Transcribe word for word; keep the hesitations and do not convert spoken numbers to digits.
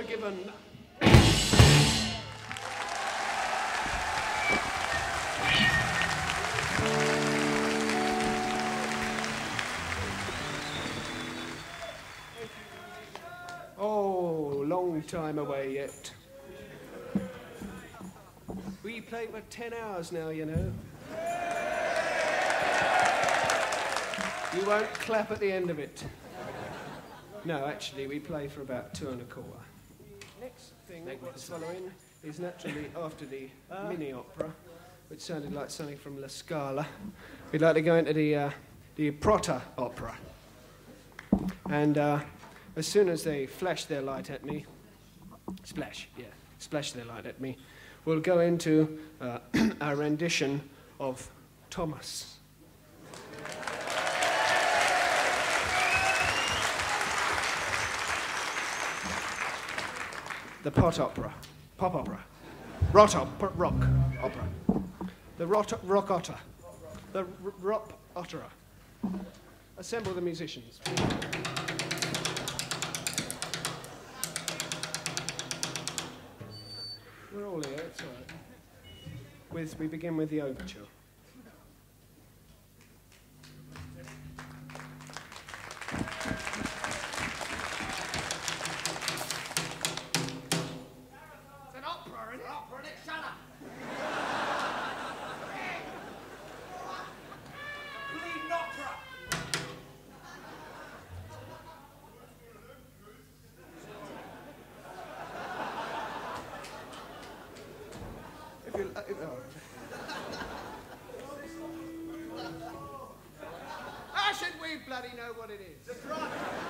Gibbon. Oh, long time away yet. We play for ten hours now, you know. You won't clap at the end of it. No, actually, we play for about two and a quarter. Next thing, what's following, is naturally after the uh, mini opera, which sounded like something from La Scala. We'd like to go into the uh, the Proto opera. And uh, as soon as they flash their light at me, splash, yeah, splash their light at me, we'll go into uh, our rendition of Thomas. The pot opera, pop opera, rot opera, rock opera, the rot, rock otter, the r rock otterer. Assemble the musicians. We're all here, it's all right. With, we begin with the overture. How should we bloody know what it is? That's right.